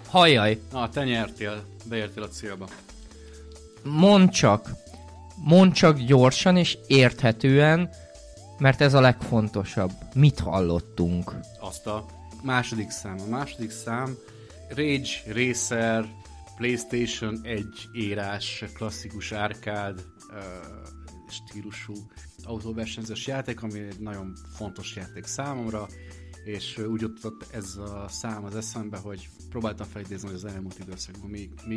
Hajjaj. Na, te nyertél. Beértél a célba. Mondd csak gyorsan és érthetően, mert ez a legfontosabb. Mit hallottunk? Azt a második szám. A második szám Ridge Racer PlayStation 1 érás, klasszikus árkád stílusú autóversenyzős játék, ami egy nagyon fontos játék számomra, és úgy jutott ez a szám az eszembe, hogy próbáltam felidézni, hogy az elmúlt időszakban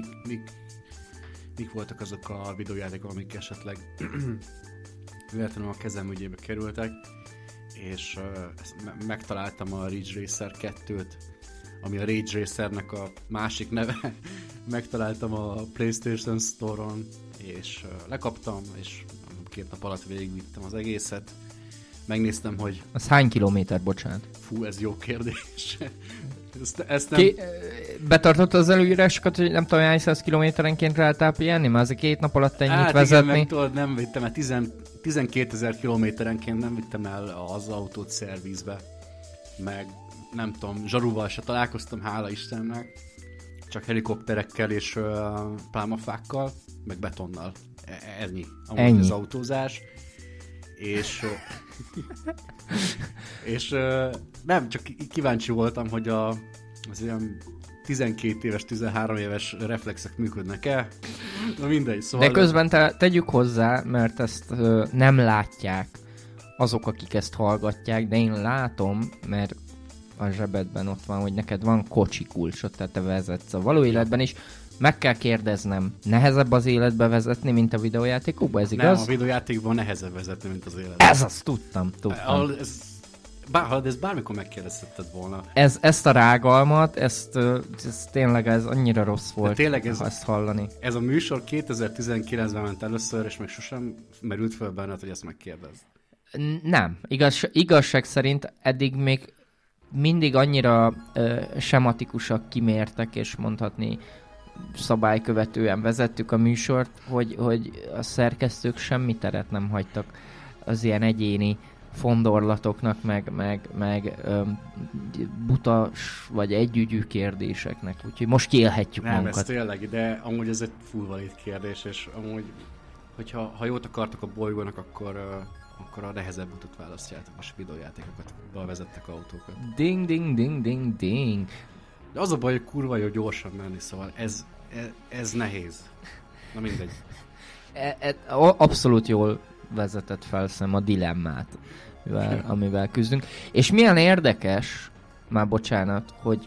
mik voltak azok a videójátékok, amik esetleg véletlenül a kezem ügyébe kerültek, és megtaláltam a Ridge Racer 2-t, ami a Ridge Racernek a másik neve. Megtaláltam a PlayStation Store-on, és lekaptam, és 2 nap alatt végigvittem az egészet. Megnéztem, hogy... Az hány kilométer, bocsánat? Fú, ez jó kérdés. Ezt nem... Betartotta az előírásokat, hogy nem tudom, hány 100 kilométerenként lehetál pihenni? Már azért 2 nap alatt ennyit vezetni. Igen, tudod, nem vittem el 12 000 kilométerenként nem vittem el az autót szervizbe. Meg nem tudom, zsarúval se találkoztam, hála Istennek. Csak helikopterekkel és pálmafákkal, meg betonnal. Ennyi. Az autózás. És nem, csak kíváncsi voltam, hogy az ilyen 12 éves, 13 éves reflexek működnek-e. Na mindegy, szóval... De közben tegyük hozzá, mert ezt nem látják azok, akik ezt hallgatják, de én látom, mert a zsebedben ott van, hogy neked van kocsi kulcsot, tehát te vezetsz a való életben is. Meg kell kérdeznem, nehezebb az életbe vezetni, mint a videójátékokban, ez igaz? Nem, a videójátékban nehezebb vezetni, mint az életben. Ez azt tudtam. Ez bármikor megkérdezhetted volna. Ezt a rágalmat, ez tényleg ez annyira rossz volt, tényleg ezt hallani. Ez a műsor 2019-ben ment először, és még sosem merült fel benned, hogy ezt megkérdezd. Nem. Igazság szerint eddig még mindig annyira sematikusak, kimértek, és mondhatni szabálykövetően vezettük a műsort, hogy a szerkesztők semmi teret nem hagytak az ilyen egyéni fondorlatoknak, meg buta vagy együgyű kérdéseknek. Úgyhogy most kiélhetjük magunkat. Nem, ez tényleg, de amúgy ez egy full valid kérdés, és amúgy, hogyha jót akartok a bolygónak, akkor a nehezebb utat választjátok, most videójátékokat, vezettek autókat. Ding, ding, ding, ding, ding. De az a baj, hogy kurva jó gyorsan menni, szóval ez nehéz. Na mindegy. Abszolút jól vezetett fel a dilemmát, amivel küzdünk. És milyen érdekes, már bocsánat, hogy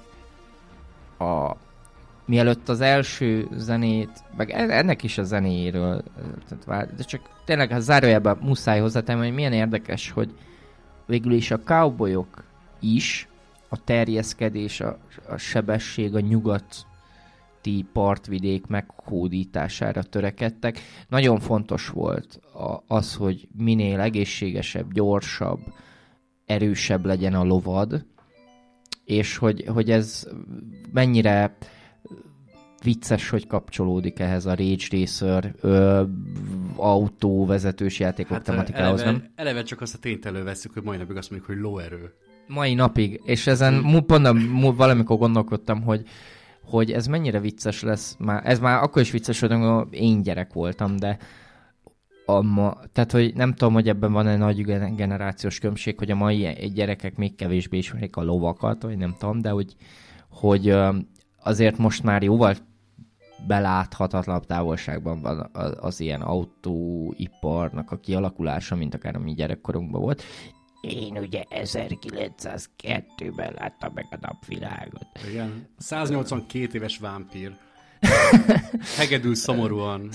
mielőtt az első zenét, meg ennek is a zenéjéről, de csak tényleg, ha zárójelben muszáj hozzátenni, hogy milyen érdekes, hogy végül is a cowboyok is a terjeszkedés, a sebesség, a nyugati partvidék meghódítására törekedtek. Nagyon fontos volt az, hogy minél egészségesebb, gyorsabb, erősebb legyen a lovad, és hogy ez mennyire vicces, hogy kapcsolódik ehhez a Ridge Racer autóvezetős játékok tematikához, nem? Eleve csak azt a tényt elővesszük, hogy mai napig azt mondjuk, hogy lóerő. Mai napig, és ezen pont valamikor gondolkodtam, hogy ez mennyire vicces lesz. Ez már akkor is vicces volt, amikor én gyerek voltam, de tehát, hogy nem tudom, hogy ebben van egy nagy generációs különbség, hogy a mai gyerekek még kevésbé ismerik a lovakat, vagy nem tudom, de hogy azért most már jóval beláthatatlanabb távolságban van az ilyen autóiparnak a kialakulása, mint akár a mi gyerekkorunkban volt. Én ugye 1902-ben láttam meg a napvilágot. Igen. 182 éves vámpír. Hegedül szomorúan.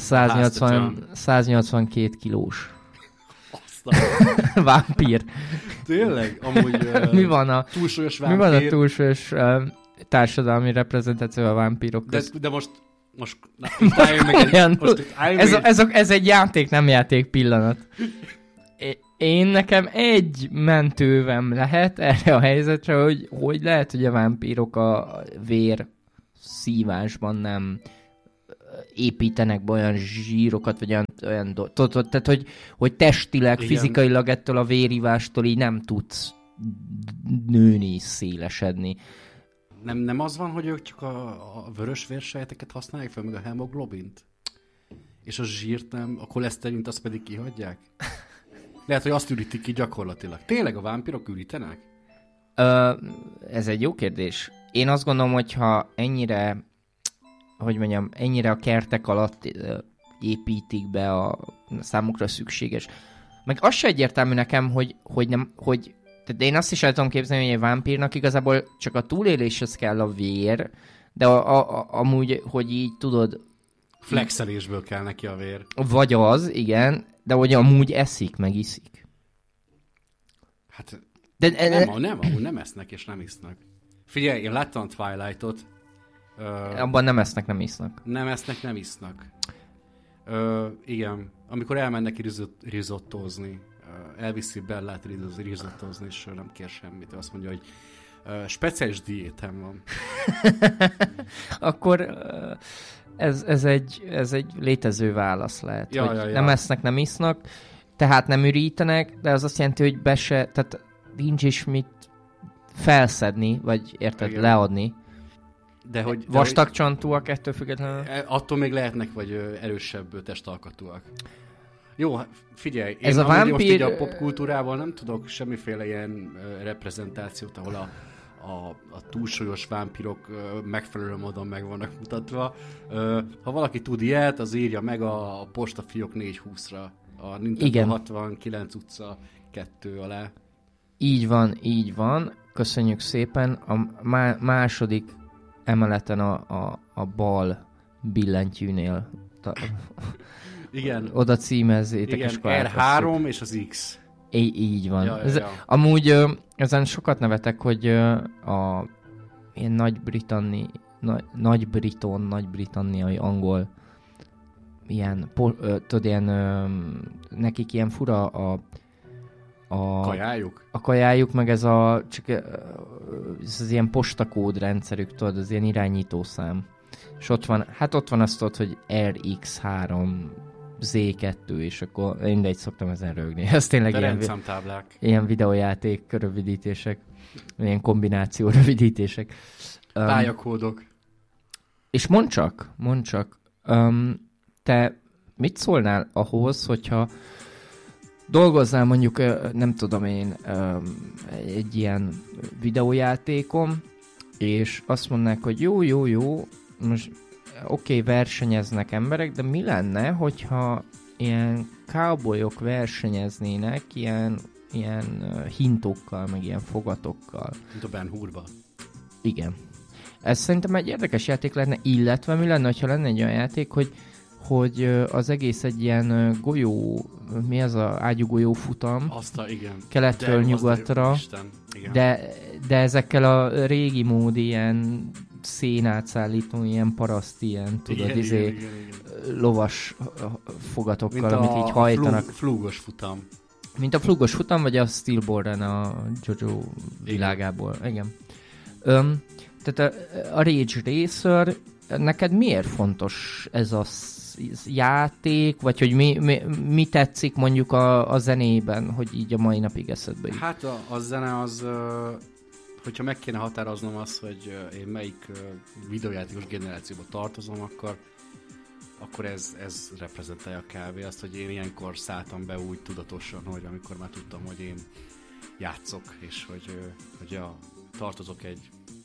182 kilós. Vámpír. Tényleg? Amúgy mi van a túlsúlyos vámpír? Mi van a túlsúlyos társadalmi reprezentáció a vámpírok között? De most ez egy játék, nem játék pillanat. Én nekem egy mentővem lehet erre a helyzetre, hogy lehet, hogy a vámpírok a vér szívásban nem építenek be olyan zsírokat, vagy olyan tehát, hogy testileg, igen, fizikailag ettől a vérivástól így nem tudsz nőni, szélesedni. Nem az van, hogy ők csak a vörös vérsejteket használják fel, meg a hemoglobint? És a zsírt nem, a koleszterint azt pedig kihagyják? Lehet, hogy azt ürítik ki gyakorlatilag. Tényleg a vámpirok ürítenek? Ez egy jó kérdés. Én azt gondolom, hogyha ennyire, ennyire a kertek alatt építik be a számukra szükséges. Meg az se egyértelmű nekem, tehát én azt is el tudom képzelni, hogy egy vámpírnak igazából csak a túléléshez kell a vér, de amúgy, hogy így tudod... Flexelésből kell neki a vér. Vagy az, igen, de hogy amúgy eszik, meg iszik. Hát de nem esznek és nem isznak. Figyelj, én láttam a Twilight-ot. Abban nem esznek, nem isznak. Nem esznek, nem isznak. Igen, amikor elmennek risottózni, elviszi Bellát risottózni, és nem kér semmit. Azt mondja, hogy speciális diétem van. Akkor ez egy létező válasz lehet. Ja. Nem esznek, nem isznak, tehát nem ürítenek, de az azt jelenti, hogy tehát nincs is mit felszedni, vagy érted, igen, leadni. Vastag csantúak ettől függetlenül? Attól még lehetnek, vagy erősebb testalkatúak. Jó, figyelj, ez a vámpír... most így a popkultúrával nem tudok semmiféle ilyen reprezentációt, ahol a túlsúlyos vámpirok megfelelő módon meg vannak mutatva. Ha valaki tud ilyet, az írja meg a postafiók 420-ra. A Nintendo 69 utca 2 alá. Így van. Köszönjük szépen. A második emeleten a bal billentyűnél. Igen. Oda címezzétek. Igen, és R3 és az X. Így van. Ja. Amúgy ezen sokat nevetek, hogy ilyen nagy-britanniai angol ilyen, nekik ilyen fura a kajájuk? A kajájuk, meg ez az ilyen postakód rendszerük, tudod, az ilyen irányítószám. És ott van azt tudod, hogy RX3 Z2, és akkor mindegy, szoktam ezen rögni. Ez tényleg ilyen videójáték rövidítések, ilyen kombináció rövidítések. Pályakódok. És mondd csak, te mit szólnál ahhoz, hogyha dolgozzál mondjuk, nem tudom én, egy ilyen videójátékon, és azt mondnák, hogy jó, most oké, versenyeznek emberek, de mi lenne, hogyha ilyen cowboyok versenyeznének ilyen hintókkal, meg ilyen fogatokkal? Mint a Ben Hurba. Igen. Ez szerintem egy érdekes játék lenne, illetve mi lenne, ha lenne egy olyan játék, hogy az egész egy ilyen golyó, mi az a ágyúgolyó futam? Igen. Keletről nyugatra. De ezekkel a régi mód ilyen szénátszállító, ilyen paraszt, ilyen, tudod, igen. Lovas fogatokkal, amit így hajtanak. Flúgos futam. Mint a flúgos futam, vagy a Steelborn a JoJo világából. Igen. Tehát a Ridge Racer, neked miért fontos ez a játék, vagy hogy mi tetszik mondjuk a zenében, hogy így a mai napig eszedbe jut? Hát a zene az, hogyha meg kéne határoznom azt, hogy én melyik videójátékos generációba tartozom, akkor ez reprezentálja kb. Azt, hogy én ilyenkor szálltam be úgy tudatosan, hogy amikor már tudtam, hogy én játszok, és hogy tartozok egy,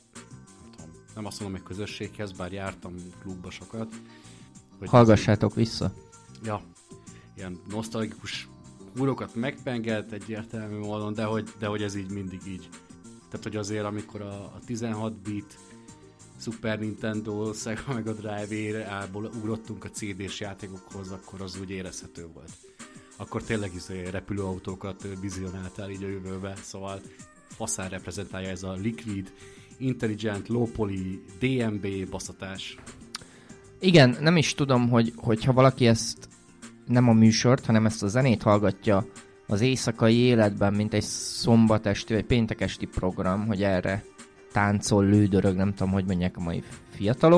nem azt mondom, egy közösséghez, bár jártam klubba sokat. Hallgassátok vissza. Ja, ilyen nosztalgikus húrokat megpengelt egyértelmű módon, de hogy ez így mindig így. Tehát, hogy azért, amikor a 16 bit Super Nintendo, Sega Mega Drive-ából ugrottunk a CD-s játékokhoz, akkor az úgy érezhető volt. Akkor tényleg repülőautókat vizionáltál így a jövőbe, szóval faszán reprezentálja ez a Liquid, Intelligent, Low Poly, DMB baszatás. Igen, nem is tudom, hogyha valaki ezt nem a műsort, hanem ezt a zenét hallgatja az éjszakai életben, mint egy szombatesti vagy péntekesti program, hogy erre táncol, lődörög, nem tudom, hogy mondják a mai fiatalok,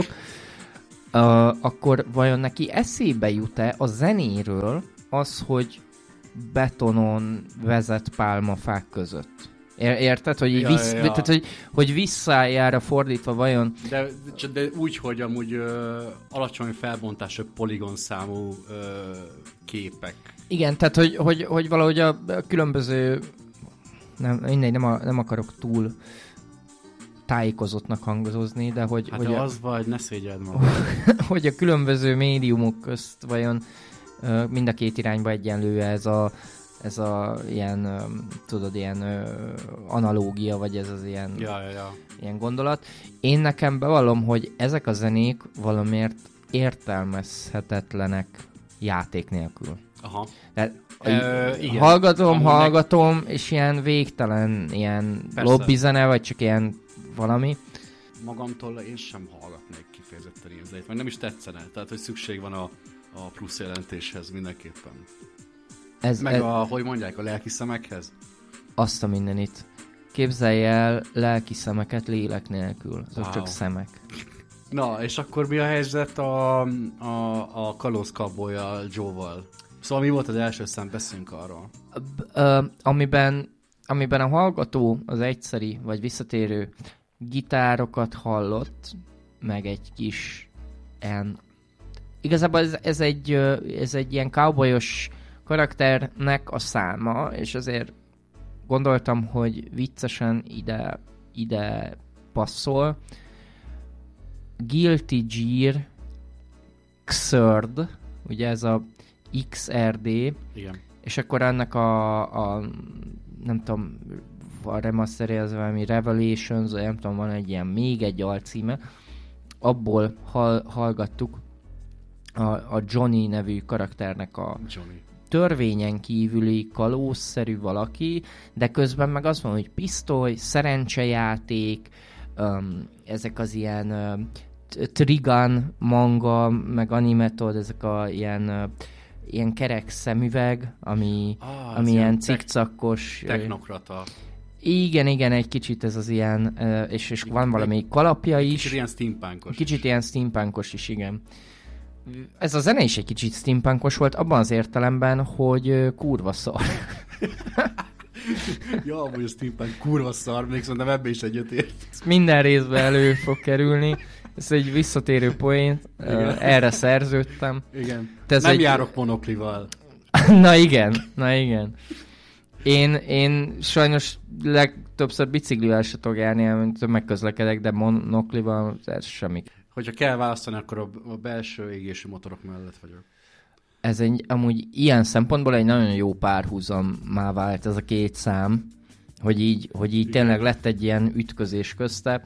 akkor vajon neki eszébe jut-e a zenéről az, hogy betonon vezet pálmafák között? Érted? Hogy, tehát, hogy visszájára fordítva vajon... De úgy, hogy amúgy alacsony felbontású poligon számú képek. Igen, tehát hogy valahogy a különböző... Nem akarok túl tájékozottnak hangozni, de hogy... Hát hogy az vagy, ne szégyeld magad. hogy a különböző médiumok közt vajon mind a két irányba egyenlő ez a ilyen, tudod, ilyen analógia, vagy ez az ilyen, ilyen gondolat. Én nekem bevallom, hogy ezek a zenék valamiért értelmezhetetlenek játék nélkül. Aha. Tehát igen. hallgatom, és ilyen végtelen ilyen lobbizene, vagy csak ilyen valami. Magamtól én sem hallgatnék kifejezetten ilyen zenét, mert nem is tetszene. Tehát, hogy szükség van a plusz jelentéshez mindenképpen. Hogy mondják, a lelki szemekhez? Azt a mindenit. Képzelj el lelki szemeket lélek nélkül. Azok csak szemek. Na, és akkor mi a helyzet a kalóz cowboy-jal, Joe-val? Szóval mi volt az első szám, beszéljünk arról. Amiben a hallgató az egyszeri, vagy visszatérő gitárokat hallott, meg egy kis igazából ez egy ilyen cowboyos karakternek a száma, és azért gondoltam, hogy viccesen ide passzol. Guilty Gear Xrd, ugye ez a XRD, igen. És akkor ennek a nem tudom, a remasterje valami Revelations, nem tudom, van egy ilyen, még egy alcíme, abból hallgattuk a Johnny nevű karakternek a törvényen kívüli kalózszerű valaki, de közben meg azt mondja, hogy pisztoly, szerencsejáték, ezek az ilyen Trigun manga, meg animetod, ezek a ilyen kerek szemüveg, ami ilyen cikcakos... Technokrata. Igen, egy kicsit ez az ilyen, és van valami kalapja is. Kicsit ilyen steampunkos. Kicsit ilyen steampunkos is, igen. Ez a zene is egy kicsit steampunkos volt, abban az értelemben, hogy kurva szar. Ja, amúgy a steampunk kurva szar, még szerintem ebbe is egyetért. Minden részben elő fog kerülni. Ez egy visszatérő poén, erre szerződtem. Igen. Nem járok monoklival. Na igen. Én sajnos legtöbbször biciklivel se tudok járni, mint megközlekedek, de monoklival ez semmi. Hogyha kell választani, akkor a belső égésű motorok mellett vagyok. Ez amúgy ilyen szempontból egy nagyon jó párhuzammá vált ez a két szám, hogy így tényleg lett egy ilyen ütközés közte.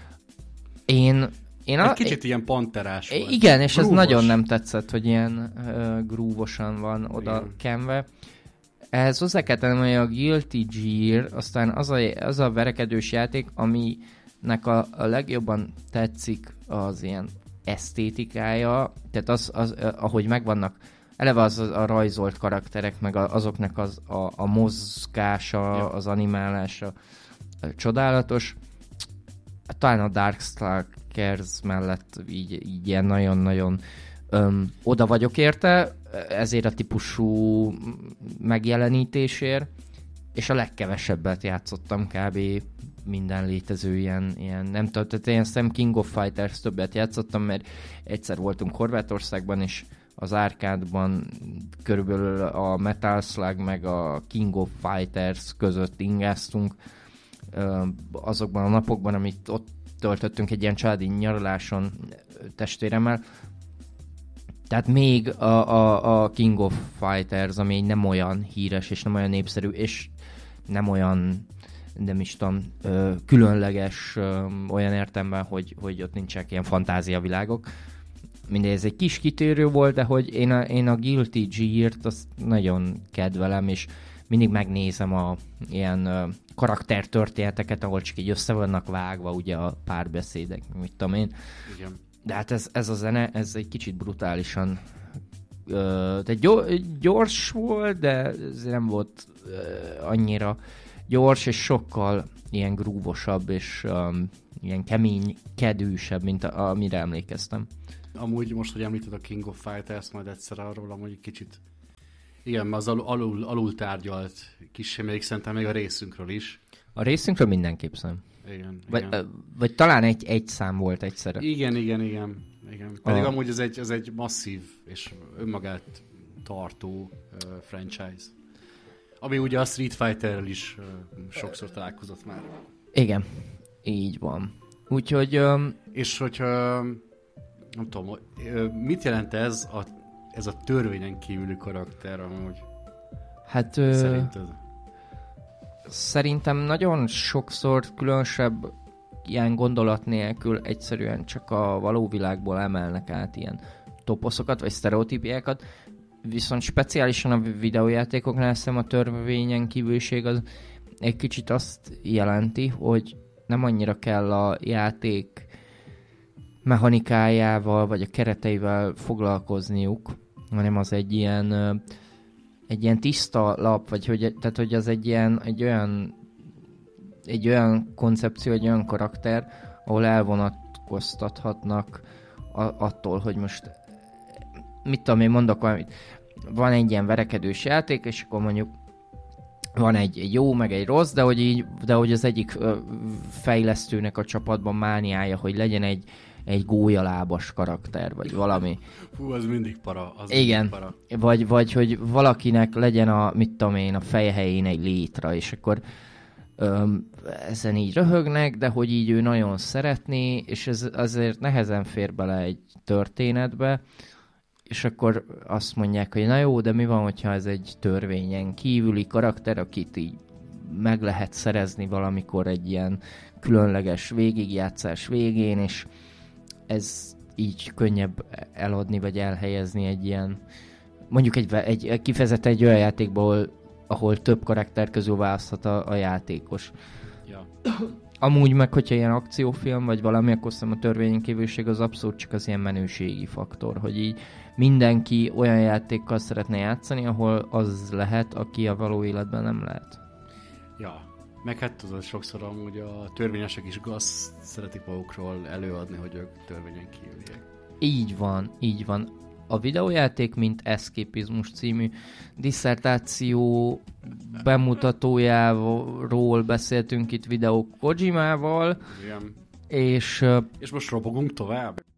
Egy kicsit ilyen panterás volt. Igen, és grúvos. Ez nagyon nem tetszett, hogy ilyen grúvosan van oda kenve. Ehhez hozzá kell tennem, hogy a Guilty Gear, aztán az a verekedős játék, aminek a legjobban tetszik az ilyen esztétikája, tehát az ahogy megvannak, eleve az a rajzolt karakterek, meg azoknak a mozgása, az animálása csodálatos. Talán a Darkstalkers mellett így ilyen nagyon-nagyon oda vagyok érte, ezért a típusú megjelenítésért, és a legkevesebbet játszottam kb. Minden létező ilyen nem tudom, tehát ilyen Sam King of Fighters többet játszottam, mert egyszer voltunk Horvátországban, és az árkádban körülbelül a Metal Slug meg a King of Fighters között ingáztunk azokban a napokban, amit ott töltöttünk egy ilyen családi nyaraláson testvéremmel. Tehát még a King of Fighters, ami nem olyan híres, és nem olyan népszerű, és nem olyan, nem is tudom, különleges olyan értelemben, hogy ott nincsenek ilyen fantáziavilágok. Mindegy, ez egy kis kitérő volt, de hogy én a Guilty Gear-t azt nagyon kedvelem, és mindig megnézem a ilyen karaktertörténeteket, ahol csak így össze vannak vágva ugye a párbeszédek, mit tudom én. Igen. De hát ez a zene, ez egy kicsit brutálisan de gyors volt, de ez nem volt annyira gyors, és sokkal ilyen grúvosabb, és ilyen kemény, kedűsebb, mint amire emlékeztem. Amúgy most, hogy említed a King of Fighters, majd egyszer arról amúgy kicsit igen, mert az alul tárgyalt kis emlék szerintem még a részünkről is. A részünkről mindenképp szem. Igen. Vagy talán egy szám volt egyszerre. Igen. Pedig amúgy ez egy masszív és önmagát tartó franchise. Ami ugye a Street Fighterrel is sokszor találkozott már. Igen, így van. Úgyhogy... És hogyha... Nem tudom, mit jelent ez a törvényen kívüli karakter amúgy? Hát... Szerinted? Szerintem nagyon sokszor különösebb ilyen gondolat nélkül egyszerűen csak a való világból emelnek át ilyen toposzokat, vagy sztereotípiákat, viszont speciálisan a videójátékoknál szerintem a törvényen kívüliség az egy kicsit azt jelenti, hogy nem annyira kell a játék mechanikájával, vagy a kereteivel foglalkozniuk, hanem az egy ilyen tiszta lap, vagy hogy az egy olyan koncepció, egy olyan karakter, ahol elvonatkoztathatnak attól, hogy most mit tudom én, mondok valamit, van egy ilyen verekedős játék, és akkor mondjuk van egy jó, meg egy rossz, de hogy az egyik fejlesztőnek a csapatban mániája, hogy legyen egy gólyalábas karakter, vagy valami. Hú, az mindig para. Igen, mindig para. Vagy hogy valakinek legyen a feje helyén egy létra, és akkor ezen így röhögnek, de hogy így ő nagyon szeretné, és ez azért nehezen fér bele egy történetbe, és akkor azt mondják, hogy na jó, de mi van, hogyha ez egy törvényen kívüli karakter, akit így meg lehet szerezni valamikor egy ilyen különleges végigjátszás végén, és ez így könnyebb eladni, vagy elhelyezni egy ilyen, mondjuk egy kifejezetten egy olyan játékból, ahol több karakter közül választhat a játékos. Ja. Amúgy meg, hogyha ilyen akciófilm, vagy valami, akkor szerintem a törvényen kívüliség az abszolút csak az ilyen menőségi faktor, hogy így mindenki olyan játékkal szeretne játszani, ahol az lehet, aki a való életben nem lehet. Ja, meg hát tudod, sokszor amúgy a törvényesek is azt szeretik magukról előadni, hogy ők törvényen kívüliek. Így van. A videójáték, mint Eszképizmus című disszertáció bemutatójáról beszéltünk itt videó Kojimával. Igen. És most robogunk tovább?